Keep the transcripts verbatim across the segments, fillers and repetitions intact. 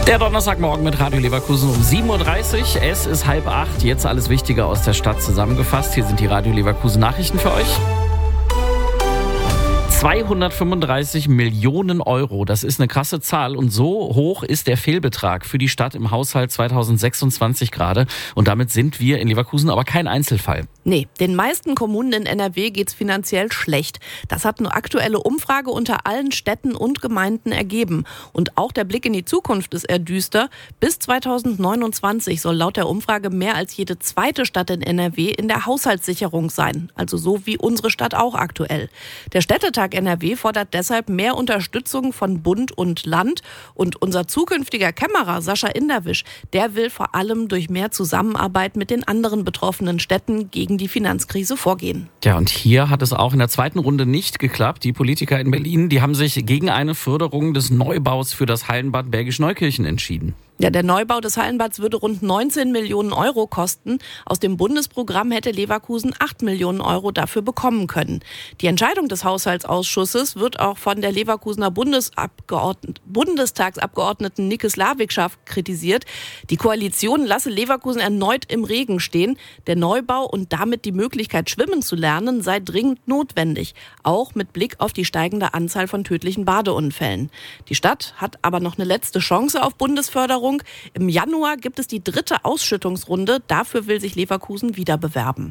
Der Donnerstagmorgen mit Radio Leverkusen um sieben Uhr dreißig. Es ist halb acht. Jetzt alles Wichtige aus der Stadt zusammengefasst. Hier sind die Radio Leverkusen Nachrichten für euch. zweihundertfünfunddreißig Millionen Euro, das ist eine krasse Zahl und so hoch ist der Fehlbetrag für die Stadt im Haushalt zweitausendsechsundzwanzig gerade und damit sind wir in Leverkusen aber kein Einzelfall. Nee, den meisten Kommunen in N R W geht's finanziell schlecht. Das hat eine aktuelle Umfrage unter allen Städten und Gemeinden ergeben. Und auch der Blick in die Zukunft ist eher düster. Bis zweitausendneunundzwanzig soll laut der Umfrage mehr als jede zweite Stadt in N R W in der Haushaltssicherung sein. Also so wie unsere Stadt auch aktuell. Der Städtetag N R W fordert deshalb mehr Unterstützung von Bund und Land. Und unser zukünftiger Kämmerer Sascha Inderwisch, der will vor allem durch mehr Zusammenarbeit mit den anderen betroffenen Städten gegen die Finanzkrise vorgehen. Ja, und hier hat es auch in der zweiten Runde nicht geklappt. Die Politiker in Berlin, die haben sich gegen eine Förderung des Neubaus für das Hallenbad Bergisch Neukirchen entschieden. Ja, der Neubau des Hallenbads würde rund neunzehn Millionen Euro kosten. Aus dem Bundesprogramm hätte Leverkusen acht Millionen Euro dafür bekommen können. Die Entscheidung des Haushaltsausschusses wird auch von der Leverkusener Bundesabgeordnet- Bundestagsabgeordneten Nike Slavicscha kritisiert. Die Koalition lasse Leverkusen erneut im Regen stehen. Der Neubau und damit die Möglichkeit, schwimmen zu lernen, sei dringend notwendig. Auch mit Blick auf die steigende Anzahl von tödlichen Badeunfällen. Die Stadt hat aber noch eine letzte Chance auf Bundesförderung. Im Januar gibt es die dritte Ausschüttungsrunde. Dafür will sich Leverkusen wieder bewerben.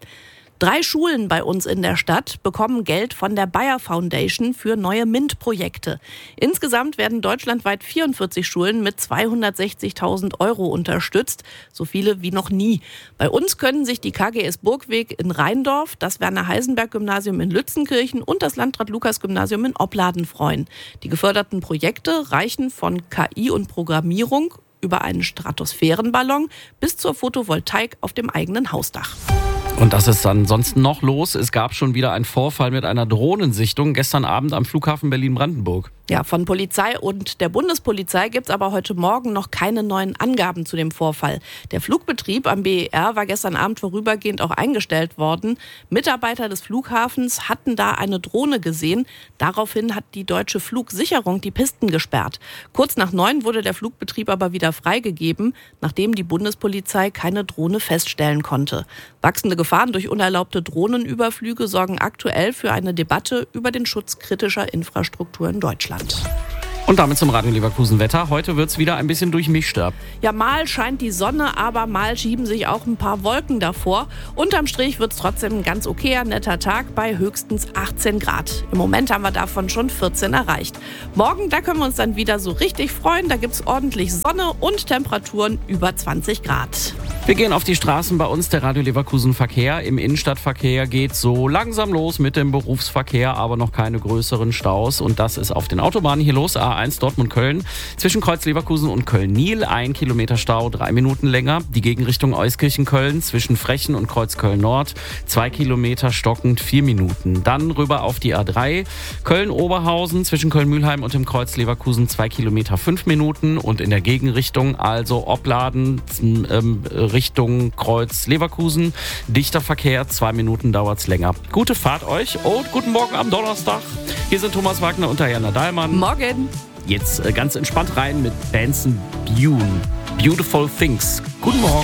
Drei Schulen bei uns in der Stadt bekommen Geld von der Bayer Foundation für neue MINT-Projekte. Insgesamt werden deutschlandweit vierundvierzig Schulen mit zweihundertsechzigtausend Euro unterstützt, so viele wie noch nie. Bei uns können sich die K G S Burgweg in Rheindorf, das Werner-Heisenberg-Gymnasium in Lützenkirchen und das Landrat-Lukas-Gymnasium in Opladen freuen. Die geförderten Projekte reichen von K I und Programmierung über einen Stratosphärenballon bis zur Photovoltaik auf dem eigenen Hausdach. Und das ist ansonsten noch los. Es gab schon wieder einen Vorfall mit einer Drohnensichtung gestern Abend am Flughafen Berlin-Brandenburg. Ja, von Polizei und der Bundespolizei gibt es aber heute Morgen noch keine neuen Angaben zu dem Vorfall. Der Flugbetrieb am B E R war gestern Abend vorübergehend auch eingestellt worden. Mitarbeiter des Flughafens hatten da eine Drohne gesehen. Daraufhin hat die deutsche Flugsicherung die Pisten gesperrt. Kurz nach neun wurde der Flugbetrieb aber wieder freigegeben, nachdem die Bundespolizei keine Drohne feststellen konnte. Wachsende Gefahren durch unerlaubte Drohnenüberflüge sorgen aktuell für eine Debatte über den Schutz kritischer Infrastruktur in Deutschland. Und damit zum Radio Leverkusen Wetter. Heute wird es wieder ein bisschen durchmischter. Ja, mal scheint die Sonne, aber mal schieben sich auch ein paar Wolken davor. Unterm Strich wird es trotzdem ein ganz okayer, netter Tag bei höchstens achtzehn Grad. Im Moment haben wir davon schon vierzehn erreicht. Morgen, da können wir uns dann wieder so richtig freuen. Da gibt es ordentlich Sonne und Temperaturen über zwanzig Grad. Wir gehen auf die Straßen bei uns, der Radio Leverkusen Verkehr. Im Innenstadtverkehr geht so langsam los mit dem Berufsverkehr, aber noch keine größeren Staus. Und das ist auf den Autobahnen hier los. A eins Dortmund-Köln. Zwischen Kreuz Leverkusen und Köln-Nil ein Kilometer Stau, drei Minuten länger. Die Gegenrichtung Euskirchen-Köln zwischen Frechen und Kreuz Köln-Nord. Zwei Kilometer stockend, vier Minuten. Dann rüber auf die A drei. Köln-Oberhausen zwischen Köln-Mühlheim und dem Kreuz Leverkusen zwei Kilometer, fünf Minuten. Und in der Gegenrichtung, also Opladen, ähm, Richtung Kreuz Leverkusen. Dichter Verkehr, zwei Minuten dauert's länger. Gute Fahrt euch und guten Morgen am Donnerstag. Hier sind Thomas Wagner und Diana Dahlmann. Morgen. Jetzt äh, ganz entspannt rein mit Benson Bune. Beautiful Things. Guten Morgen.